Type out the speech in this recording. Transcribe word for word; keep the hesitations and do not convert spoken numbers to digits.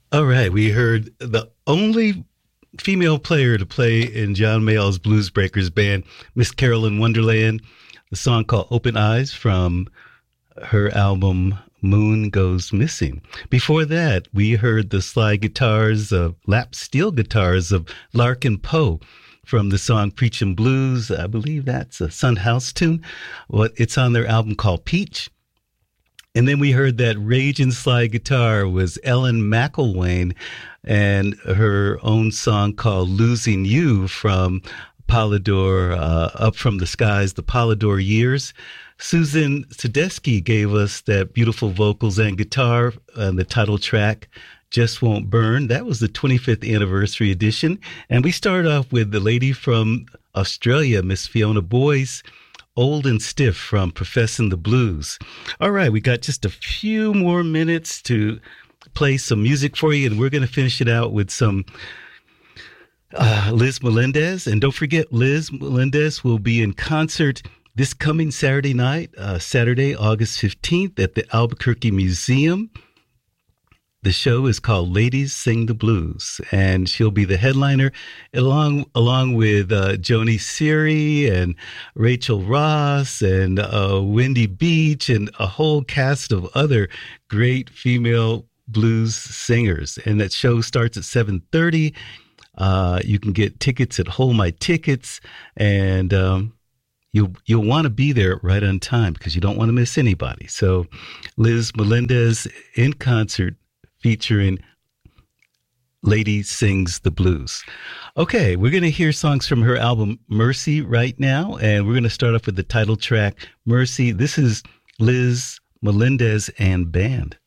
All right, we heard the only female player to play in John Mayall's Blues Breakers band, Miss Carolyn Wonderland, the song called Open Eyes from her album Moon Goes Missing. Before that, we heard the slide guitars, uh, lap steel guitars of Larkin Poe from the song Preachin' Blues. I believe that's a Son House tune. Well, it's on their album called Peach. And then we heard that raging slide guitar was Ellen McElwain and her own song called Losing You from Polydor, uh, Up from the Skies, the Polydor Years. Susan Tedeschi gave us that beautiful vocals and guitar on the title track, Just Won't Burn. That was the twenty-fifth anniversary edition. And we started off with the lady from Australia, Miss Fiona Boyce, Old and Stiff from Professing the Blues. All right, we got just a few more minutes to play some music for you, and we're going to finish it out with some uh, Liz Melendez. And don't forget, Liz Melendez will be in concert this coming Saturday night, uh, Saturday, August fifteenth at the Albuquerque Museum. The show is called Ladies Sing the Blues, and she'll be the headliner along along with uh, Joni Siri and Rachel Ross and uh, Wendy Beach and a whole cast of other great female blues singers. And that show starts at seven thirty. Uh, you can get tickets at Hold My Tickets, and um, You'll, you'll want to be there right on time because you don't want to miss anybody. So Liz Melendez in concert featuring Lady Sings the Blues. Okay, we're going to hear songs from her album Mercy right now, and we're going to start off with the title track, Mercy. This is Liz Melendez and Band.